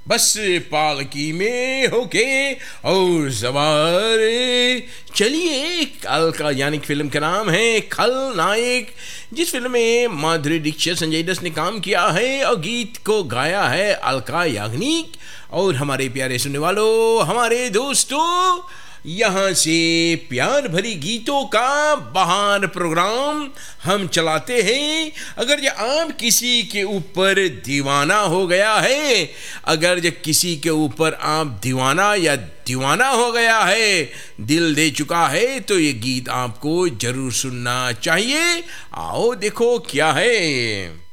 बस पालकी में होके और सवार चलिए। अलका यानी फिल्म का नाम है खलनायक, जिस फिल्म में माधुरी दीक्षित, संजय दत्त ने काम किया है और गीत को गाया है अलका याग्निक। और हमारे प्यारे सुनने वालों, हमारे दोस्तों, यहाँ से प्यार भरी गीतों का बहार प्रोग्राम हम चलाते हैं। अगर जो आप किसी के ऊपर दीवाना हो गया है, अगर जो किसी के ऊपर आप दीवाना या दीवाना हो गया है, दिल दे चुका है, तो ये गीत आपको जरूर सुनना चाहिए। आओ देखो क्या है।